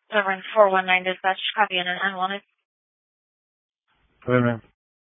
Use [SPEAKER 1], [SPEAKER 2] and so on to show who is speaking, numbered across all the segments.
[SPEAKER 1] Covering 419 dispatch, copy in an unwanted.
[SPEAKER 2] Go ahead, ma'am.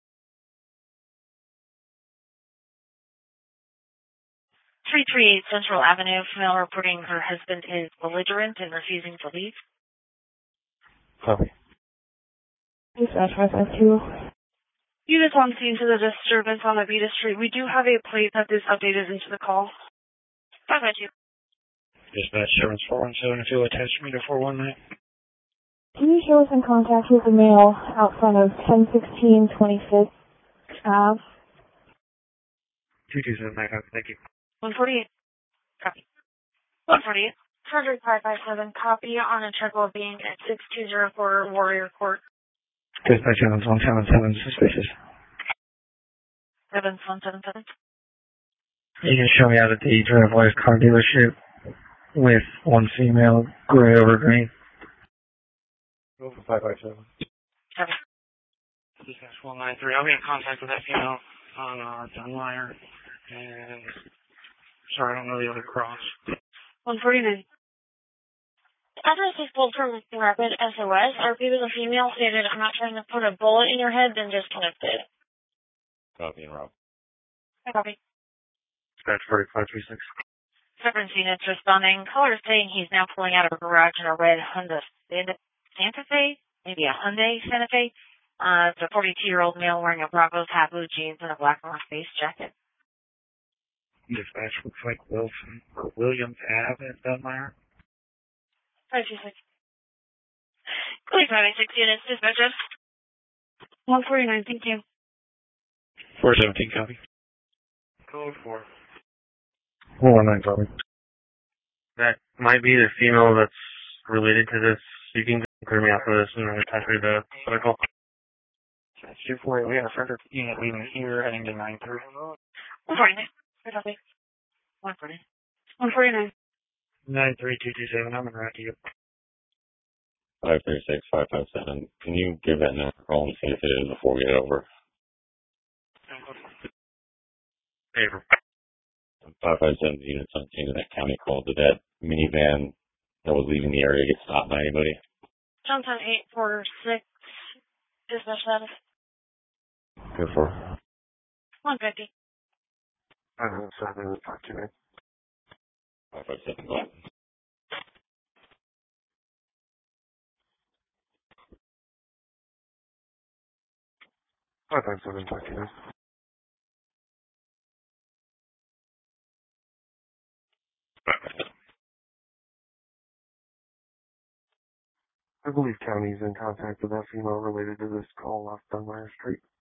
[SPEAKER 1] 338 Central Avenue, female reporting her husband is belligerent and refusing to leave.
[SPEAKER 2] Copy.
[SPEAKER 3] Dispatch 552.
[SPEAKER 1] Units on scene to the disturbance on Avita Street. We do have a plate that is updated into the call. 552.
[SPEAKER 2] Dispatch 7417, if you'll attach me to 419.
[SPEAKER 3] Can you show us in contact with the male out front of 1016 25th Ave?
[SPEAKER 2] 227, thank you.
[SPEAKER 1] 148. Copy. 148. Frederick 557. Copy on a triple being at 6204 Warrior Court.
[SPEAKER 2] Dispatch 7177, suspicious.
[SPEAKER 1] 7177.
[SPEAKER 2] You can show me out at the Driveways car dealership with one female, gray over green. Go for 557.
[SPEAKER 1] Copy.
[SPEAKER 2] Dispatch 193. I'll be in contact with that female on Dunmire. And sorry, I don't know the other cross.
[SPEAKER 1] 149. Address is pulled from Rapid SOS. RP was a female stated, I'm not trying to put a bullet in your head, then disconnect it.
[SPEAKER 2] Copy and Rob.
[SPEAKER 1] Copy.
[SPEAKER 2] Dispatch 4536.
[SPEAKER 1] Separate units responding. Caller saying he's now pulling out of a garage in a red Honda Santa Fe? Maybe a Hyundai Santa Fe. It's a 42-year-old male wearing a Bravos hat, blue jeans, and a black North Face jacket.
[SPEAKER 2] Dispatch looks like Williams Ave at Dunmire.
[SPEAKER 1] 526. Please 586 units, dispatcher. 149, thank you.
[SPEAKER 2] 417, copy. Code 4. 419, copy. That might be the female that's related to this. You can clear me out for this and then attach me to the article. 248, we have a Frederick unit leaving here heading to 93.
[SPEAKER 1] 149. 149. 149.
[SPEAKER 2] 93227, I'm going to write to you.
[SPEAKER 4] 536, 557. Can you give that number a call and see if it is before we get over?
[SPEAKER 2] April.
[SPEAKER 4] 557 units on scene of that county call. Did that minivan that was leaving the area get stopped by anybody?
[SPEAKER 1] Johnson 846. Dispatch status.
[SPEAKER 4] Good for
[SPEAKER 1] 150.
[SPEAKER 2] 517, talk to me.
[SPEAKER 4] 557, go ahead.
[SPEAKER 2] I believe county's in contact with that female related to this call off Dunmire Street.